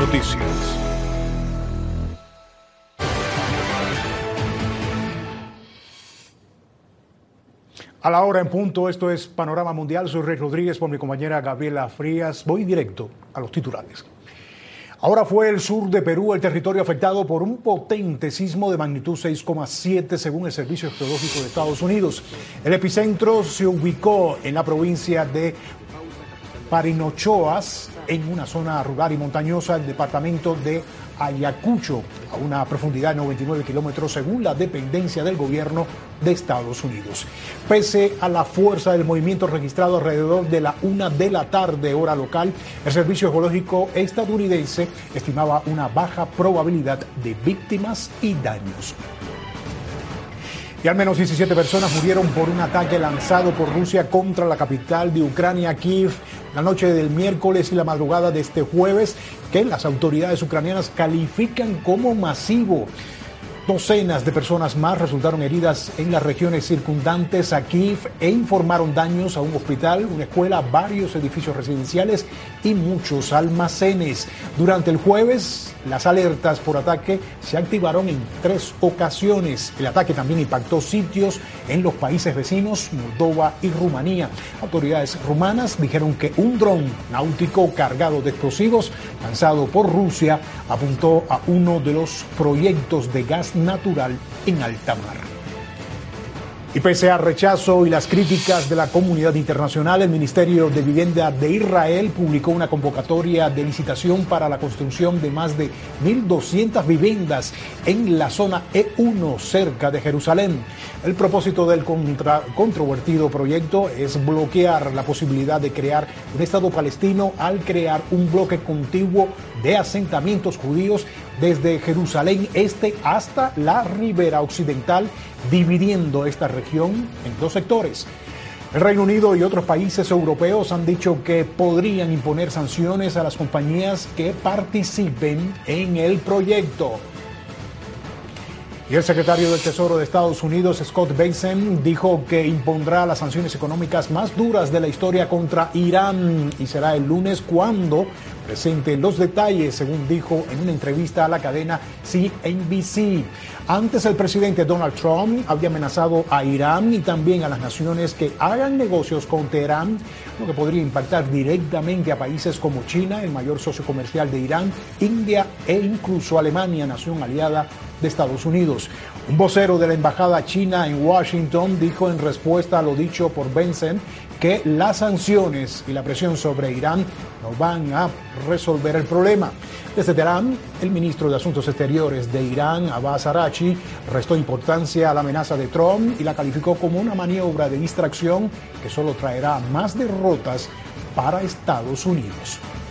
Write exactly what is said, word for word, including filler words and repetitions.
Noticias. A la hora en punto, esto es Panorama Mundial. Soy Rey Rodríguez por mi compañera Gabriela Frías. Voy directo a los titulares. Ahora fue el sur de Perú el territorio afectado por un potente sismo de magnitud seis coma siete según el Servicio Geológico de Estados Unidos. El epicentro se ubicó en la provincia de Parinochoas, en una zona rural y montañosa del departamento de Ayacucho, a una profundidad de noventa y nueve kilómetros según la dependencia del gobierno de Estados Unidos. Pese a la fuerza del movimiento registrado alrededor de la una de la tarde hora local, el Servicio Geológico estadounidense estimaba una baja probabilidad de víctimas y daños. Y al menos diecisiete personas murieron por un ataque lanzado por Rusia contra la capital de Ucrania, Kiev, la noche del miércoles y la madrugada de este jueves, que las autoridades ucranianas califican como masivo. Docenas de personas más resultaron heridas en las regiones circundantes a Kiev e informaron daños a un hospital, una escuela, varios edificios residenciales y muchos almacenes. Durante el jueves, las alertas por ataque se activaron en tres ocasiones. El ataque también impactó sitios en los países vecinos, Moldova y Rumanía. Autoridades rumanas dijeron que un dron náutico cargado de explosivos lanzado por Rusia apuntó a uno de los proyectos de gas natural en alta mar. Y pese al rechazo y las críticas de la comunidad internacional, el Ministerio de Vivienda de Israel publicó una convocatoria de licitación para la construcción de más de mil doscientas viviendas en la zona E uno cerca de Jerusalén. El propósito del contra- controvertido proyecto es bloquear la posibilidad de crear un Estado palestino al crear un bloque contiguo de asentamientos judíos desde Jerusalén Este hasta la ribera occidental, dividiendo esta región en dos sectores. El Reino Unido y otros países europeos han dicho que podrían imponer sanciones a las compañías que participen en el proyecto. Y el secretario del Tesoro de Estados Unidos, Scott Bessent, dijo que impondrá las sanciones económicas más duras de la historia contra Irán y será el lunes cuando presente los detalles, según dijo en una entrevista a la cadena C N B C. Antes, el presidente Donald Trump había amenazado a Irán y también a las naciones que hagan negocios con Teherán, lo que podría impactar directamente a países como China, el mayor socio comercial de Irán, India e incluso Alemania, nación aliada de Estados Unidos. Un vocero de la embajada china en Washington dijo en respuesta a lo dicho por Bessent que las sanciones y la presión sobre Irán no van a resolver el problema. Desde Teherán, el ministro de Asuntos Exteriores de Irán, Abbas Araghchi, restó importancia a la amenaza de Trump y la calificó como una maniobra de distracción que solo traerá más derrotas para Estados Unidos.